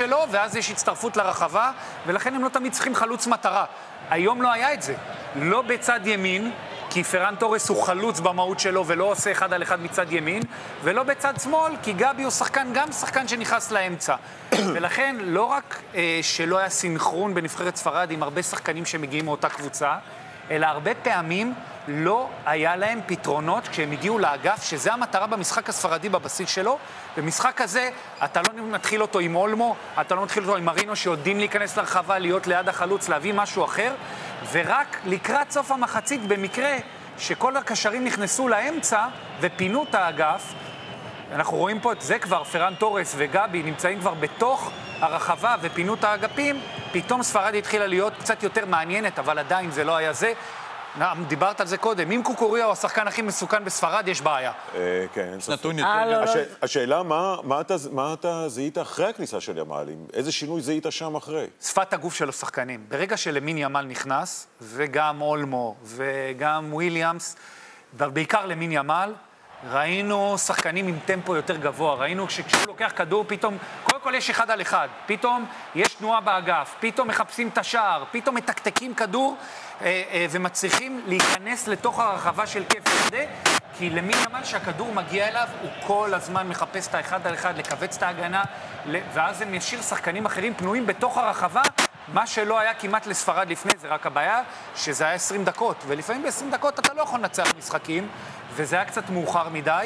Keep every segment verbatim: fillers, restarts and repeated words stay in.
שלו, ואז יש הצטרפות לרחבה, ולכן הם לא תמיד צריכים חלוץ מטרה. היום לא היה את זה. לא בצד ימין, כי פרן טורס הוא חלוץ במהות שלו ולא עושה אחד על אחד מצד ימין, ולא בצד שמאל, כי גבי הוא שחקן, גם שחקן שנכנס לאמצע. ולכן לא רק אה, שלא היה סינכרון בנבחרת ספרד עם הרבה שחקנים שמגיעים מאותה קבוצה, אלא הרבה פעמים לא היה להם פתרונות כשהם הגיעו לאגף, שזה המטרה במשחק הספרדי בבסיס שלו. במשחק הזה אתה לא מתחיל אותו עם אולמו, אתה לא מתחיל אותו עם מרינו שיודעים להיכנס לרחבה, להיות ליד החלוץ, להביא משהו אחר, ורק לקראת סוף המחצית, במקרה שכל הקשרים נכנסו לאמצע ופינו את האגף, אנחנו רואים פה את זה כבר, פרן טורס וגבי נמצאים כבר בתוך הרחבה ופינו את האגפים, פתאום ספרד התחילה להיות קצת יותר מעניינת, אבל עדיין זה לא היה זה. דיברת על זה קודם, אם קוקוריה הוא השחקן הכי מסוכן בספרד, יש בעיה. כן, אין ספק. השאלה, מה אתה זיהית אחרי הכניסה של ימל? איזה שינוי זיהית שם אחרי? שפת הגוף של השחקנים. ברגע שלמין ימל נכנס, וגם אולמו, וגם וויליאמס, ובעיקר למין ימל, ראינו שחקנים עם טמפו יותר גבוה, ראינו כשהוא לוקח כדור, פתאום, קודם כל יש אחד על אחד, פתאום יש תנועה באגף, פתאום מחפשים את השער, פתאום מתקתקים כדור, אה, אה, ומצליחים להיכנס לתוך הרחבה של כיף ורדה, כי למין ימל שהכדור מגיע אליו, הוא כל הזמן מחפש את האחד על אחד, לקבץ את ההגנה, ואז הם ישאיר שחקנים אחרים פנויים בתוך הרחבה, מה שלא היה כמעט לספרד לפני, זה רק הבעיה שזה היה עשרים דקות, ולפעמים ב-עשרים דקות אתה לא יכול לנצח משחקים, וזה היה קצת מאוחר מדי,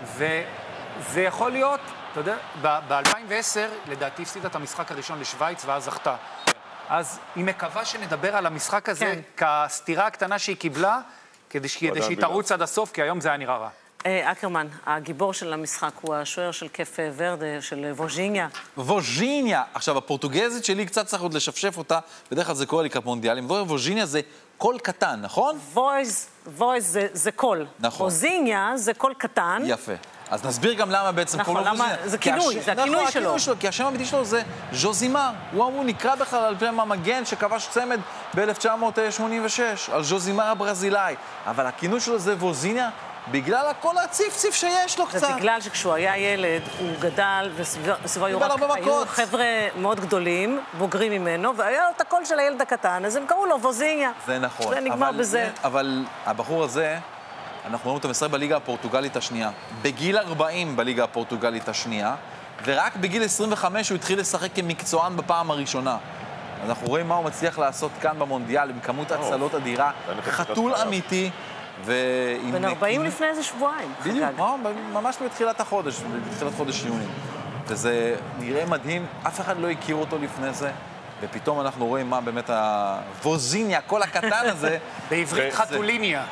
וזה יכול להיות, אתה יודע, ב-אלפיים ועשר, לדעתי הפסידה את המשחק הראשון לשוויץ, ואז זכתה. אז היא מקווה שנדבר על המשחק הזה, כן. כסתירה הקטנה שהיא קיבלה, כדי שהיא תרוץ עד הסוף, כי היום זה היה נראה רע. אקרמן, הגיבור של המשחק הוא השוער של כיף ורדה, של ווז'יניה. ווז'יניה! עכשיו, הפורטוגזית שלי קצת צריך עוד לשפשף אותה, בדרך כלל זה קורה לקראת מונדיאלים. ווז'יניה זה קול קטן, נכון? וויז, וויז זה, זה קול. נכון. ווז'יניה זה קול קטן. יפה. אז נסביר גם למה בעצם נכון, קול ווז'יניה. זה כינוי, זה הכינוי נכון, שלו. שלו. כי השם האמיתי שלו זה ז'וזימר. הוא אמור נקרא בכלל על פי המגן שכבש צמד ב-אלף תשע מאות שמונים ושש, על ז'וזימר הברזילאי. אבל הכינוי שלו זה ווז'יניה. בגלל הכל הציף-ציף שיש לו קצת. זה בגלל שכשהוא היה ילד, הוא גדל, וסביבו היו, היו חבר'ה מאוד גדולים, בוגרים ממנו, והיה לו את הקול של הילד הקטן, אז הם קראו לו ווזיניה. זה נכון. זה נגמר אבל, בזה. אבל הבחור הזה, אנחנו רואים אותו משחק בליגה הפורטוגלית השנייה. בגיל ארבעים בליגה הפורטוגלית השנייה, ורק בגיל עשרים וחמש הוא התחיל לשחק כמקצוען בפעם הראשונה. אז אנחנו רואים מה הוא מצליח לעשות כאן במונדיאל, עם כמות הצלות אדירה, חתול אמיתי, בן ארבעים לפני איזה שבועיים. בדיוק, ממש בתחילת החודש, בתחילת חודש יוני. וזה נראה מדהים, אף אחד לא הכיר אותו לפני זה, ופתאום אנחנו רואים מה באמת הווז'יניה, כל הקטן הזה. בעברית חתוליניה.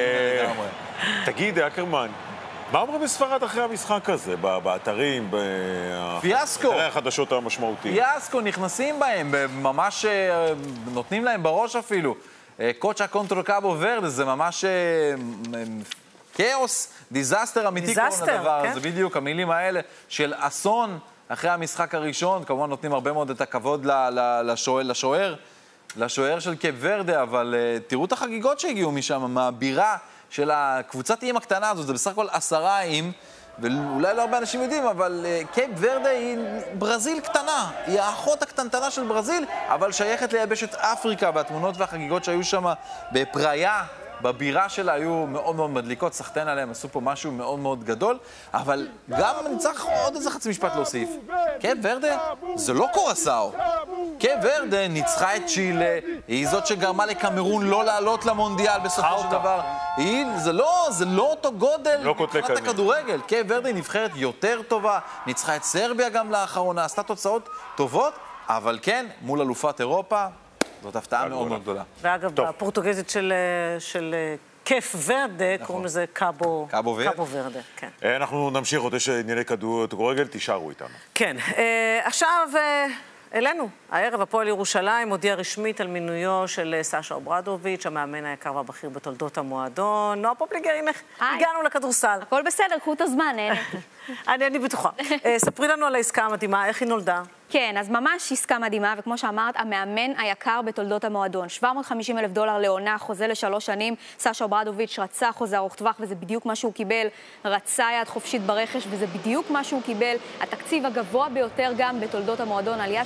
תגיד, אקרמן, מה אומרים בספרד אחרי המשחק הזה? באתרים, פיאסקו. באתרי החדשות המשמעותיים. פיאסקו, נכנסים בהם, ממש נותנים להם בראש אפילו. קוצ'ה קונטר קאבו ורדה, זה ממש כאוס, דיזסטר אמיתי קוראים לדבר, זה בדיוק המילים האלה של אסון אחרי המשחק הראשון, כמובן נותנים הרבה מאוד את הכבוד לשוער, לשוער של קייפ ורדה, אבל תראו את החגיגות שהגיעו משם, מהבירה של הקבוצת איים הקטנה הזאת, זה בסך הכל עשרה איים, ואולי לא הרבה אנשים יודעים, אבל קייפ ורדה היא ברזיל קטנה, היא האחות הקטנטנה של ברזיל, אבל שייכת ליבשת אפריקה, והתמונות והחגיגות שהיו שם בפראיה, בבירה שלה היו מאוד מאוד מדליקות, סחטן עליהם, עשו פה משהו מאוד מאוד גדול, אבל גם אני צריך עוד איזה חצי משפט להוסיף. קייפ ורדה זה לא קורסאו. קייפ ורדה ניצחה את צ'ילה, היא זאת שגרמה לקמרון לא לעלות למונדיאל בסופו של דבר. היא, זה לא, זה לא אותו גודל מבחינת הכדורגל. קייפ ורדה היא נבחרת יותר טובה, ניצחה את סרביה גם לאחרונה, עשתה תוצאות טובות, אבל כן, מול אלופת אירופה, זאת הפתעה מאוד מאוד גדולה. ואגב, הפורטוגזית של קייפ ורדה, קוראים לזה קאבו ורדה. אנחנו נמשיך עוד, יש ענייני כדורגל, תישארו איתנו. כן, עכשיו אלינו, הערב הפועל ירושלים הודיע רשמית על מינויו של סשה אוברדוביץ', המאמן היקר והבכיר בתולדות המועדון. נועה פופליגר, הנה, הגענו לכדורסל. הכל בסדר, קחו את הזמן, נהנתי. אני, אני בטוחה. ספרי לנו על העסקה המדהימה, איך היא נולדה? כן, אז ממש עסקה מדהימה, וכמו שאמרת, המאמן היקר בתולדות המועדון. שבע מאות וחמישים אלף דולר לעונה, חוזה לשלוש שנים. סשה אוברדוביץ' רצה חוזה ארוך טווח, וזה בדיוק מה שהוא קיבל. רצה יד חופשית ברכש, וזה בדיוק מה שהוא קיבל. התקציב הגבוה ביותר גם בתולדות המועדון, עלייה